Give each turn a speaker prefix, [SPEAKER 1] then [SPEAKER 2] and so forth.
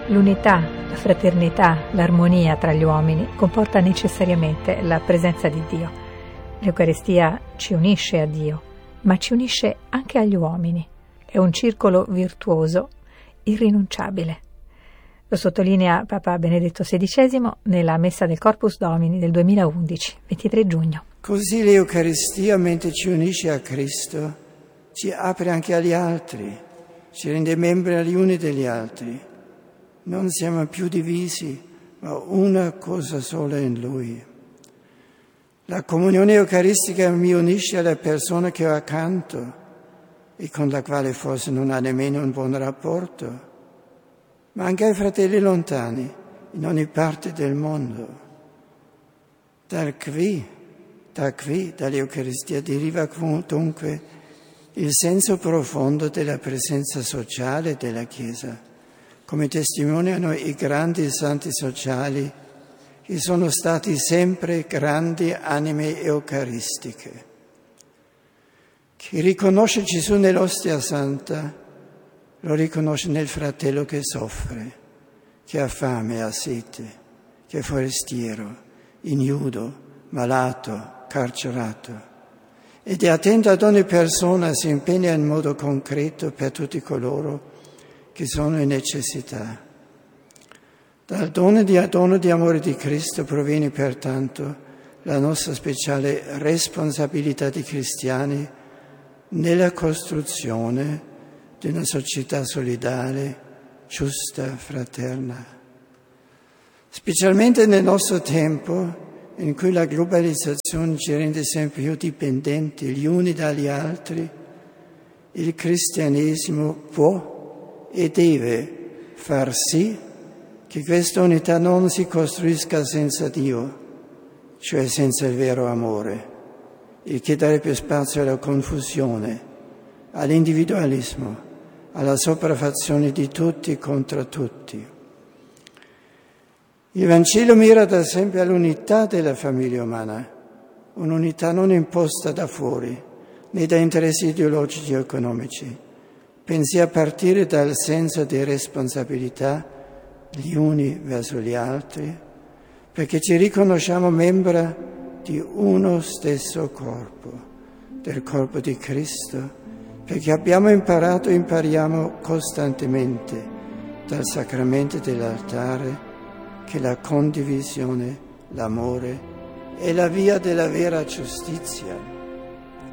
[SPEAKER 1] L'unità, la fraternità, l'armonia tra gli uomini comporta necessariamente la presenza di Dio. L'Eucaristia ci unisce a Dio, ma ci unisce anche agli uomini. È un circolo virtuoso, irrinunciabile. Lo sottolinea Papa Benedetto XVI nella Messa del Corpus Domini del 2011, 23 giugno.
[SPEAKER 2] Così l'Eucaristia, mentre ci unisce a Cristo, ci apre anche agli altri, ci rende membri agli uni degli altri. Non siamo più divisi, ma una cosa sola in Lui. La comunione eucaristica mi unisce alla persona che ho accanto e con la quale forse non ha nemmeno un buon rapporto, ma anche ai fratelli lontani, in ogni parte del mondo. Dall'Eucaristia deriva dunque il senso profondo della presenza sociale della Chiesa, come testimoniano i grandi santi sociali che sono stati sempre grandi anime eucaristiche. Chi riconosce Gesù nell'ostia santa lo riconosce nel fratello che soffre, che ha fame e ha sete, che è forestiero, ignudo, malato, carcerato. Ed è attento ad ogni persona, si impegna in modo concreto per tutti coloro che sono in necessità. Dal dono di amore di Cristo proviene pertanto la nostra speciale responsabilità di cristiani nella costruzione di una società solidale, giusta, fraterna. Specialmente nel nostro tempo, in cui la globalizzazione ci rende sempre più dipendenti gli uni dagli altri, il cristianesimo può e deve far sì che questa unità non si costruisca senza Dio, cioè senza il vero amore, il che darebbe spazio alla confusione, all'individualismo, alla sopraffazione di tutti contro tutti. Il Vangelo mira da sempre all'unità della famiglia umana, un'unità non imposta da fuori, né da interessi ideologici o economici, bensì a partire dal senso di responsabilità gli uni verso gli altri, perché ci riconosciamo membra di uno stesso corpo, del corpo di Cristo, perché abbiamo imparato e impariamo costantemente dal sacramento dell'altare che la condivisione, l'amore è la via della vera giustizia.